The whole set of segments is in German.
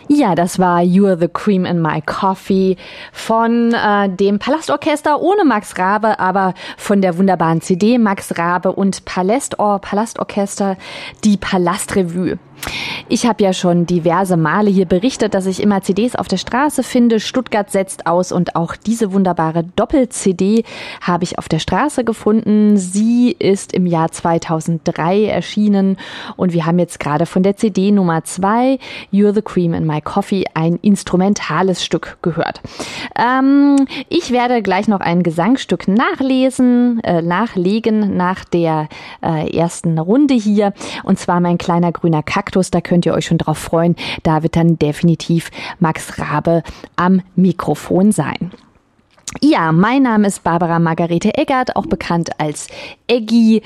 Ja, das war You're the Cream in My Coffee von dem Palastorchester ohne Max Rabe, aber von der wunderbaren CD Max Rabe und Palastorchester, die Palastrevue. Ich habe ja schon diverse Male hier berichtet, dass ich immer CDs auf der Straße finde. Stuttgart setzt aus und auch diese wunderbare Doppel-CD habe ich auf der Straße gefunden. Sie ist im Jahr 2003 erschienen und wir haben jetzt gerade von der CD Nummer 2, You're the Cream in My Coffee, ein instrumentales Stück gehört. Ich werde gleich noch ein Gesangsstück nachlegen nach der ersten Runde hier, und zwar Mein kleiner grüner Kaktus. Da könnt ihr euch schon drauf freuen. Da wird dann definitiv Max Rabe am Mikrofon sein. Ja, mein Name ist Barbara Margarete Eggert, auch bekannt als Eggi,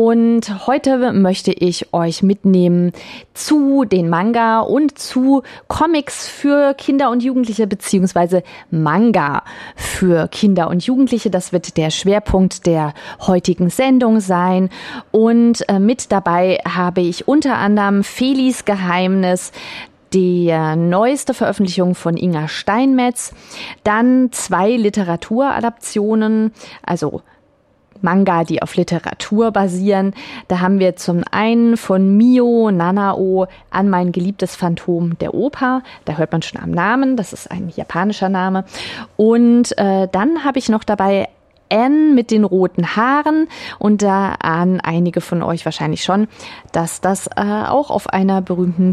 und heute möchte ich euch mitnehmen zu den Manga und zu Comics für Kinder und Jugendliche beziehungsweise Manga für Kinder und Jugendliche. Das wird der Schwerpunkt der heutigen Sendung sein, und mit dabei habe ich unter anderem Felis Geheimnis, die neueste Veröffentlichung von Inga Steinmetz, dann 2 Literaturadaptionen, also Manga, die auf Literatur basieren. Da haben wir zum einen von Mio Nanao An mein geliebtes Phantom der Oper. Da hört man schon am Namen, das ist ein japanischer Name. Und dann habe ich noch dabei Anne mit den roten Haaren, und da ahnen einige von euch wahrscheinlich schon, dass das auch auf einer berühmten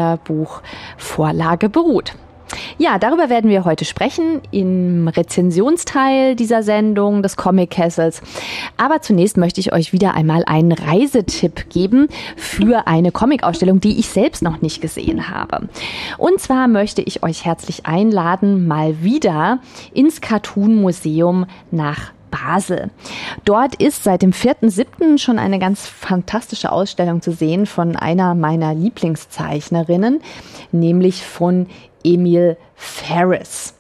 Kinderbuchvorlage beruht. Ja, darüber werden wir heute sprechen im Rezensionsteil dieser Sendung des Comic Castles. Aber zunächst möchte ich euch wieder einmal einen Reisetipp geben für eine Comic-Ausstellung, die ich selbst noch nicht gesehen habe. Und zwar möchte ich euch herzlich einladen, mal wieder ins Cartoon-Museum nach Basel. Dort ist seit dem 4.7. schon eine ganz fantastische Ausstellung zu sehen von einer meiner Lieblingszeichnerinnen, nämlich von Emil Ferris.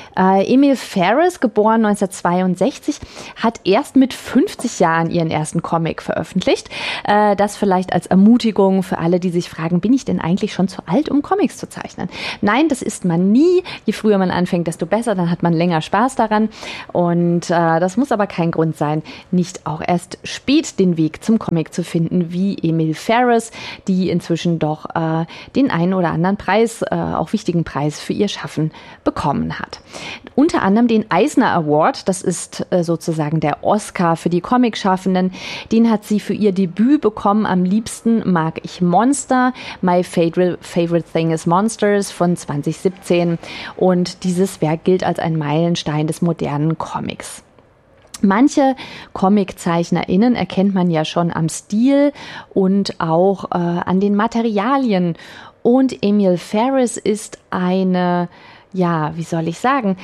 Emil Ferris, geboren 1962, hat erst mit 50 Jahren ihren ersten Comic veröffentlicht. Das vielleicht als Ermutigung für alle, die sich fragen, bin ich denn eigentlich schon zu alt, um Comics zu zeichnen? Nein, das ist man nie. Je früher man anfängt, desto besser, dann hat man länger Spaß daran. Und das muss aber kein Grund sein, nicht auch erst spät den Weg zum Comic zu finden, wie Emil Ferris, die inzwischen doch den einen oder anderen Preis, auch wichtigen Preis für ihr Schaffen bekommen hat. Unter anderem den Eisner Award, das ist sozusagen der Oscar für die Comic-Schaffenden. Den hat sie für ihr Debüt bekommen. Am liebsten mag ich Monster, My Favorite Thing is Monsters von 2017. Und dieses Werk gilt als ein Meilenstein des modernen Comics. Manche ComiczeichnerInnen erkennt man ja schon am Stil und auch an den Materialien. Und Emil Ferris ist eine, ja, wie soll ich sagen,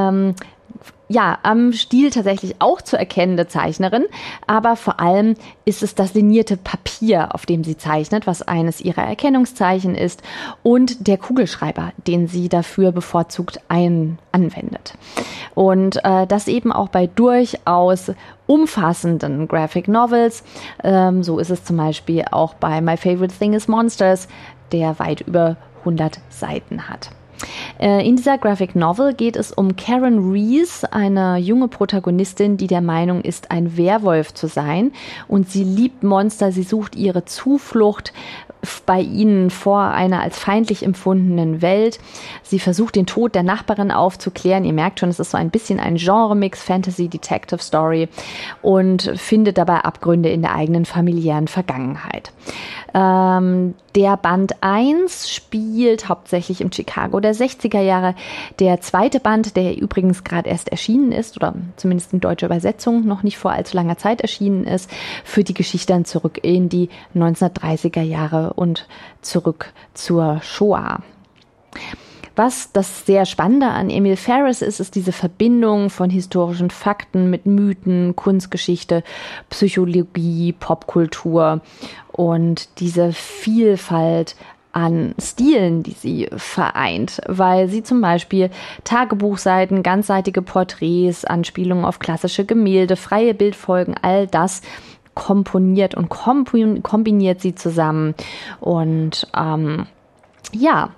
am Stil tatsächlich auch zu erkennende Zeichnerin, aber vor allem ist es das linierte Papier, auf dem sie zeichnet, was eines ihrer Erkennungszeichen ist, und der Kugelschreiber, den sie dafür bevorzugt anwendet. Und das eben auch bei durchaus umfassenden Graphic Novels. So ist es zum Beispiel auch bei My Favorite Thing is Monsters, der weit über 100 Seiten hat. In dieser Graphic Novel geht es um Karen Reese, eine junge Protagonistin, die der Meinung ist, ein Werwolf zu sein. Und sie liebt Monster, sie sucht ihre Zuflucht bei ihnen vor einer als feindlich empfundenen Welt. Sie versucht, den Tod der Nachbarin aufzuklären. Ihr merkt schon, es ist so ein bisschen ein Genre-Mix, Fantasy, Detective Story, und findet dabei Abgründe in der eigenen familiären Vergangenheit. Der Band 1 spielt hauptsächlich im Chicago der 60er Jahre. Der zweite Band, der übrigens gerade erst erschienen ist, oder zumindest in deutscher Übersetzung noch nicht vor allzu langer Zeit erschienen ist, führt die Geschichte dann zurück in die 1930er Jahre und zurück zur Shoah. Was das sehr Spannende an Emil Ferris ist, ist diese Verbindung von historischen Fakten mit Mythen, Kunstgeschichte, Psychologie, Popkultur und diese Vielfalt an Stilen, die sie vereint, weil sie zum Beispiel Tagebuchseiten, ganzseitige Porträts, Anspielungen auf klassische Gemälde, freie Bildfolgen, all das komponiert und kombiniert sie zusammen. Und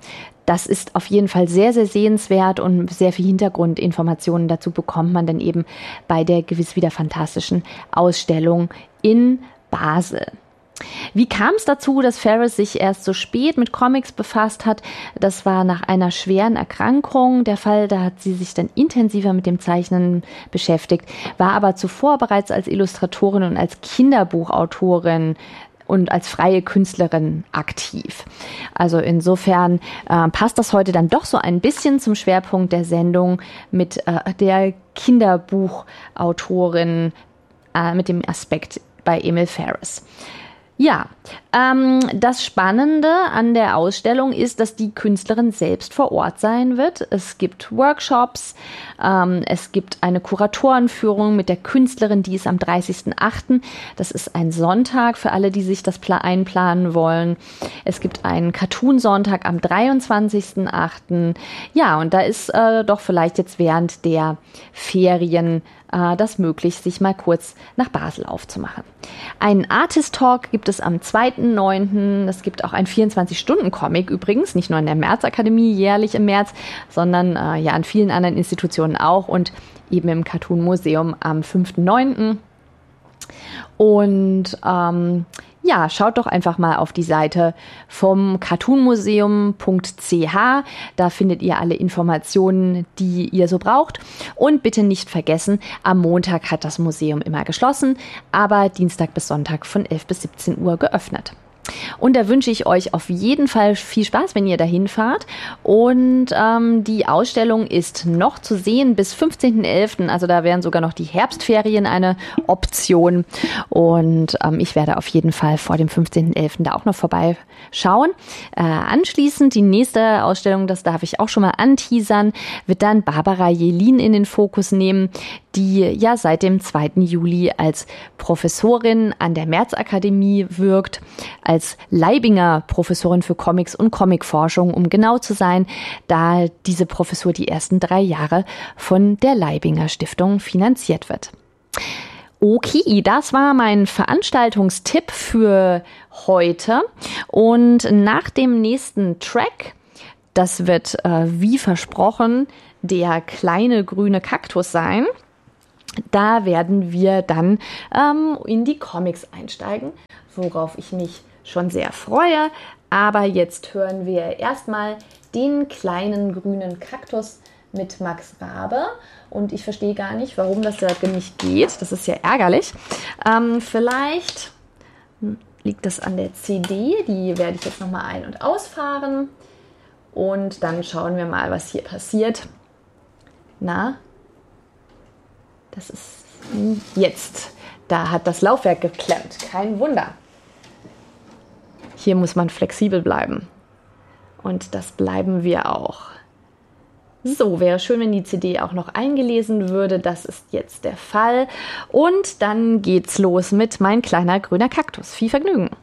Das ist auf jeden Fall sehr, sehr sehenswert und sehr viel Hintergrundinformationen dazu bekommt man dann eben bei der gewiss wieder fantastischen Ausstellung in Basel. Wie kam es dazu, dass Ferris sich erst so spät mit Comics befasst hat? Das war nach einer schweren Erkrankung der Fall. Da hat sie sich dann intensiver mit dem Zeichnen beschäftigt, war aber zuvor bereits als Illustratorin und als Kinderbuchautorin und als freie Künstlerin aktiv. Also insofern passt das heute dann doch so ein bisschen zum Schwerpunkt der Sendung mit der Kinderbuchautorin, mit dem Aspekt bei Emil Ferris. Ja, das Spannende an der Ausstellung ist, dass die Künstlerin selbst vor Ort sein wird. Es gibt Workshops, es gibt eine Kuratorenführung mit der Künstlerin, die ist am 30.08. Das ist ein Sonntag für alle, die sich das einplanen wollen. Es gibt einen Cartoon-Sonntag am 23.08. Ja, und da ist doch vielleicht jetzt während der Ferien das möglich, sich mal kurz nach Basel aufzumachen. Einen Artist Talk gibt es am 2.9. Es gibt auch einen 24-Stunden-Comic übrigens, nicht nur in der Märzakademie jährlich im März, sondern ja an vielen anderen Institutionen auch und eben im Cartoon Museum am 5.9. Und ja, schaut doch einfach mal auf die Seite vom cartoonmuseum.ch. Da findet ihr alle Informationen, die ihr so braucht. Und bitte nicht vergessen, am Montag hat das Museum immer geschlossen, aber Dienstag bis Sonntag von 11 bis 17 Uhr geöffnet. Und da wünsche ich euch auf jeden Fall viel Spaß, wenn ihr dahin fahrt. Und die Ausstellung ist noch zu sehen bis 15.11. Also da wären sogar noch die Herbstferien eine Option. Und ich werde auf jeden Fall vor dem 15.11. da auch noch vorbeischauen. Anschließend die nächste Ausstellung, das darf ich auch schon mal anteasern, wird dann Barbara Jelin in den Fokus nehmen, die ja seit dem 2. Juli als Professorin an der Märzakademie wirkt, als Leibinger Professorin für Comics und Comicforschung, um genau zu sein, da diese Professur die ersten 3 Jahre von der Leibinger Stiftung finanziert wird. Okay, das war mein Veranstaltungstipp für heute. Und nach dem nächsten Track, das wird wie versprochen der kleine grüne Kaktus sein. Da werden wir dann in die Comics einsteigen, worauf ich mich schon sehr freue. Aber jetzt hören wir erstmal den kleinen grünen Kaktus mit Max Rabe. Und ich verstehe gar nicht, warum das ja nicht geht. Das ist ja ärgerlich. Vielleicht liegt das an der CD. Die werde ich jetzt nochmal ein- und ausfahren. Und dann schauen wir mal, was hier passiert. Na? Das ist jetzt. Da hat das Laufwerk geklemmt. Kein Wunder. Hier muss man flexibel bleiben. Und das bleiben wir auch. So, wäre schön, wenn die CD auch noch eingelesen würde. Das ist jetzt der Fall. Und dann geht's los mit Mein kleiner grüner Kaktus. Viel Vergnügen.